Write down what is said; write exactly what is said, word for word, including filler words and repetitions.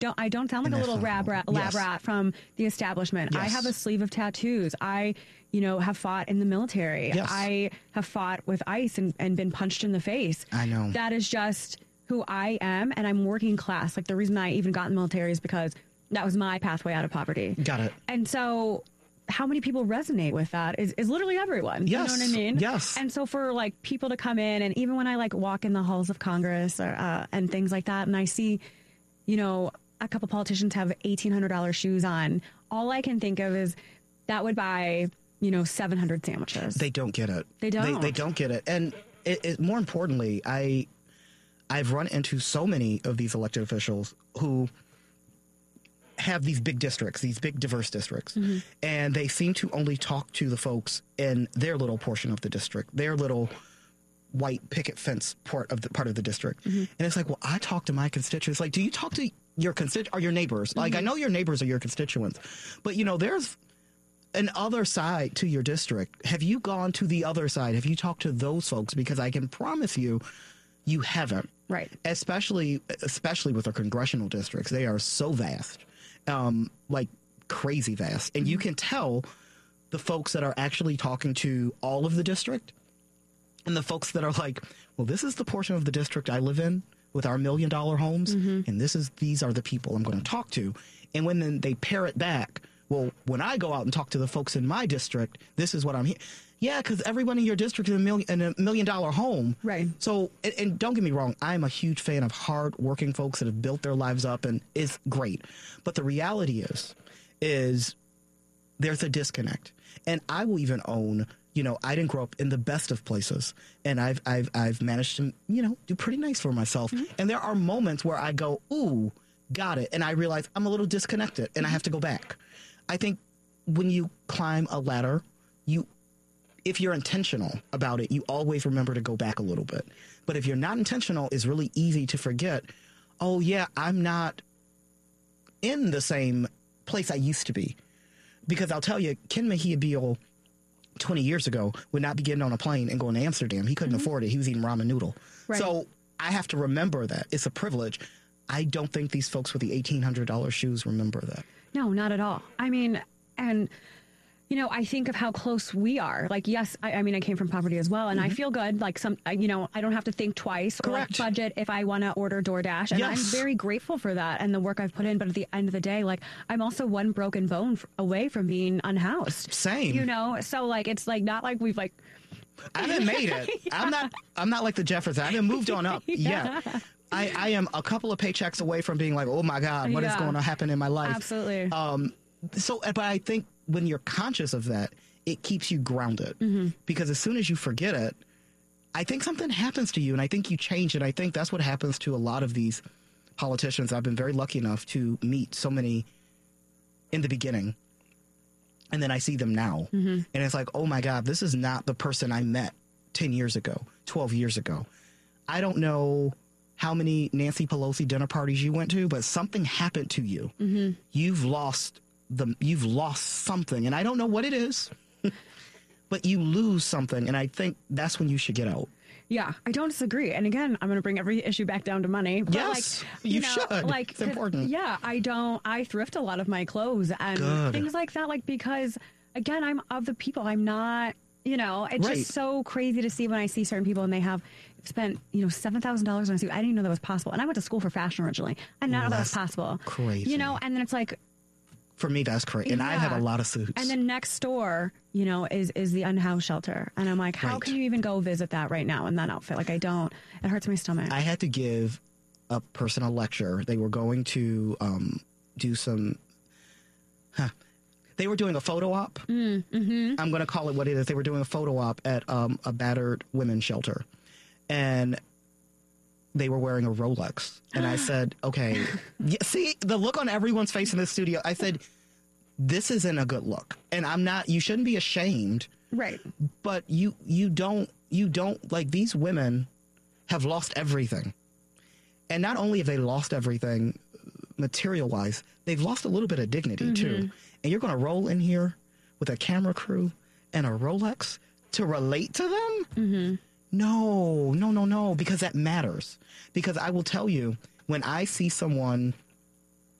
don't I don't sound like And a little lab rat, lab yes. rat from the establishment. Yes. I have a sleeve of tattoos. I, you know, have fought in the military. Yes. I have fought with ICE and, and been punched in the face. I know. That is just who I am, and I'm working class. Like, the reason I even got in the military is because that was my pathway out of poverty. Got it. And so how many people resonate with that is, is literally everyone. Yes. You know what I mean? Yes. And so for like people to come in, and even when I like walk in the halls of Congress or, uh, and things like that, and I see, you know, a couple politicians have eighteen hundred dollars shoes on, all I can think of is that would buy, you know, seven hundred sandwiches. They don't get it. They don't. They, they don't get it. And it, it, more importantly, I, I've run into so many of these elected officials who have these big districts, these big diverse districts, mm-hmm. and they seem to only talk to the folks in their little portion of the district, their little white picket fence part of the part of the district. Mm-hmm. And it's like, well, I talk to my constituents. Like, do you talk to your constituents or your neighbors? Mm-hmm. Like, I know your neighbors are your constituents, but you know, there's an other side to your district. Have you gone to the other side? Have you talked to those folks? Because I can promise you, you haven't. Right. Especially, especially with our congressional districts. They are so vast. Um, like crazy vast. And mm-hmm. you can tell the folks that are actually talking to all of the district and the folks that are like, well, this is the portion of the district I live in with our million dollar homes. Mm-hmm. And this is, these are the people I'm going to talk to. And when then they pair it back, well, when I go out and talk to the folks in my district, this is what I'm here. Yeah, because everyone in your district is a million, in a million dollar home. Right. So, and, and don't get me wrong, I'm a huge fan of hard working folks that have built their lives up, and it's great. But the reality is, is there's a disconnect. And I will even own, you know, I didn't grow up in the best of places, and I've, I've, I've managed to, you know, do pretty nice for myself. Mm-hmm. And there are moments where I go, ooh, got it. And I realize I'm a little disconnected and mm-hmm. I have to go back. I think when you climb a ladder, you, if you're intentional about it, you always remember to go back a little bit. But if you're not intentional, it's really easy to forget, oh, yeah, I'm not in the same place I used to be. Because I'll tell you, Ken Mejia Beal twenty years ago would not be getting on a plane and going to Amsterdam. He couldn't mm-hmm. afford it. He was eating ramen noodle. Right. So I have to remember that. It's a privilege. I don't think these folks with the eighteen hundred dollars shoes remember that. No, not at all. I mean, and... You know, I think of how close we are. Like, yes, I, I mean, I came from poverty as well, and mm-hmm. I feel good. Like, some, I, you know, I don't have to think twice or like budget if I want to order DoorDash, and yes. I'm very grateful for that and the work I've put in. But at the end of the day, like, I'm also one broken bone f- away from being unhoused. Same, you know. So like, it's like not like we've like. I haven't made it. yeah. I'm not. I'm not like the Jeffersons. I haven't moved on up yeah. yet. I, I am a couple of paychecks away from being like, oh my God, what yeah. is going to happen in my life? Absolutely. Um. So, but I think when you're conscious of that, it keeps you grounded mm-hmm. because as soon as you forget it, I think something happens to you, and I think you change it. I think that's what happens to a lot of these politicians. I've been very lucky enough to meet so many in the beginning, and then I see them now, mm-hmm. and it's like, oh my God, this is not the person I met ten years ago, twelve years ago. I don't know how many Nancy Pelosi dinner parties you went to, but something happened to you. Mm-hmm. You've lost the, you've lost something, and I don't know what it is. But you lose something, and I think that's when you should get out. Yeah, I don't disagree. And again, I'm going to bring every issue back down to money. But yes, like, you, you know, should. Like, it's important. Yeah, I don't. I thrift a lot of my clothes and Good. things like that. Like, because again, I'm of the people. I'm not. You know, it's right. just so crazy to see when I see certain people and they have spent, you know, seven thousand dollars on a suit. I didn't even know that was possible. And I went to school for fashion originally. I didn't know that was possible. Crazy. You know, and then it's like. For me, that's crazy. And yeah. I have a lot of suits. And then next door, you know, is is the unhoused shelter. And I'm like, how right. can you even go visit that right now in that outfit? Like, I don't. It hurts my stomach. I had to give a person a lecture. They were going to um, do some... Huh, they were doing a photo op. Mm, mm-hmm. I'm going to call it what it is. They were doing a photo op at um, a battered women's shelter. And they were wearing a Rolex. And I said, okay, yeah, see the look on everyone's face in this studio. I said, this isn't a good look. And I'm not, you shouldn't be ashamed. Right. But you, you don't, you don't, like, these women have lost everything. And not only have they lost everything material wise, they've lost a little bit of dignity mm-hmm. too. And you're going to roll in here with a camera crew and a Rolex to relate to them? Mm-hmm. No, no, no, no, because that matters. Because I will tell you, when I see someone